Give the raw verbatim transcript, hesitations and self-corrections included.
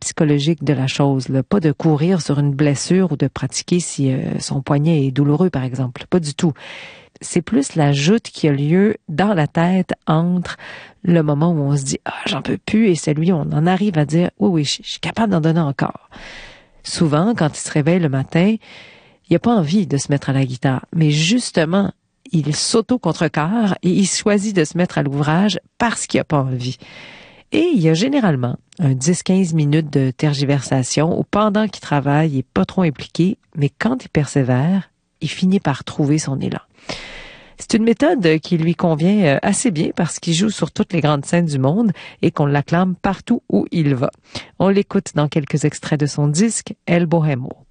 psychologique de la chose, là. Pas de courir sur une blessure ou de pratiquer si euh, son poignet est douloureux, par exemple. Pas du tout. C'est plus la joute qui a lieu dans la tête entre le moment où on se dit « Ah, j'en peux plus » et celui où on en arrive à dire « Oui, oui, je suis capable d'en donner encore ». Souvent, quand il se réveille le matin, il n'a pas envie de se mettre à la guitare, mais justement, il s'auto-contrecarre et il choisit de se mettre à l'ouvrage parce qu'il n'a pas envie. Et il y a généralement un dix à quinze minutes de tergiversation où pendant qu'il travaille, il n'est pas trop impliqué, mais quand il persévère, il finit par trouver son élan. C'est une méthode qui lui convient assez bien parce qu'il joue sur toutes les grandes scènes du monde et qu'on l'acclame partout où il va. On l'écoute dans quelques extraits de son disque El Bohemo.